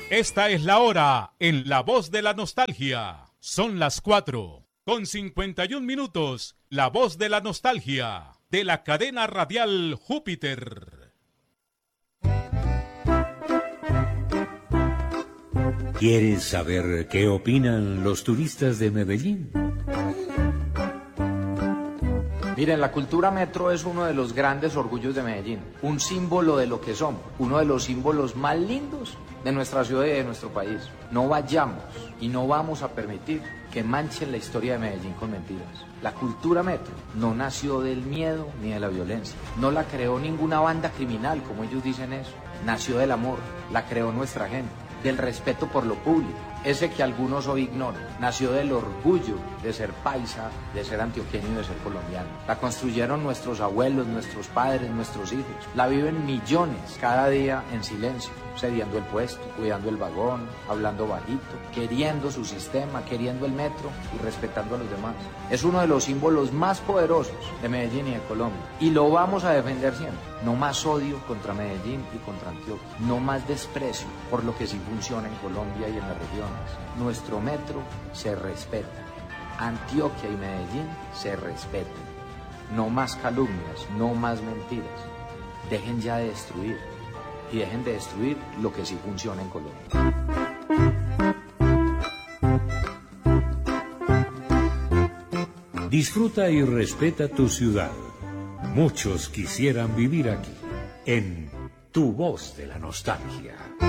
Esta es la hora en La Voz de la Nostalgia. Son las 4:51. La Voz de la Nostalgia, de la cadena radial Júpiter. ¿Quieres saber qué opinan los turistas de Medellín? Miren, la cultura metro es uno de los grandes orgullos de Medellín, un símbolo de lo que somos, uno de los símbolos más lindos de nuestra ciudad y de nuestro país. No vayamos y no vamos a permitir que manchen la historia de Medellín con mentiras. La cultura metro no nació del miedo ni de la violencia, no la creó ninguna banda criminal, como ellos dicen eso, nació del amor, la creó nuestra gente, del respeto por lo público, ese que algunos hoy ignoran, nació del orgullo de ser paisa, de ser antioqueño y de ser colombiano. La construyeron nuestros abuelos, nuestros padres, nuestros hijos. La viven millones cada día en silencio, cediendo el puesto, cuidando el vagón, hablando bajito, queriendo su sistema, queriendo el metro y respetando a los demás. Es uno de los símbolos más poderosos de Medellín y de Colombia. Y lo vamos a defender siempre. No más odio contra Medellín y contra Antioquia. No más desprecio por lo que sí funciona en Colombia y en las regiones. Nuestro metro se respeta. Antioquia y Medellín se respetan. No más calumnias, no más mentiras. Dejen ya de destruir. Y dejen de destruir lo que sí funciona en Colombia. Disfruta y respeta tu ciudad. Muchos quisieran vivir aquí, en Tu Voz de la Nostalgia.